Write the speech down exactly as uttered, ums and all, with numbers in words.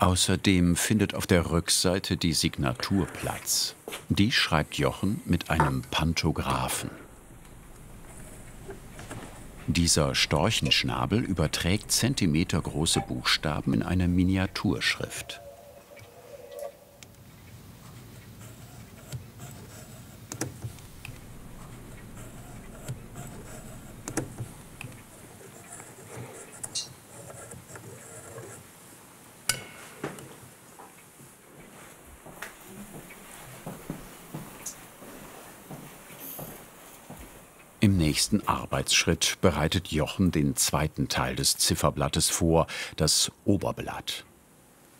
Außerdem findet auf der Rückseite die Signatur Platz. Die schreibt Jochen mit einem Pantographen. Dieser Storchenschnabel überträgt zentimetergroße Buchstaben in eine Miniaturschrift. Im nächsten Arbeitsschritt bereitet Jochen den zweiten Teil des Zifferblattes vor, das Oberblatt.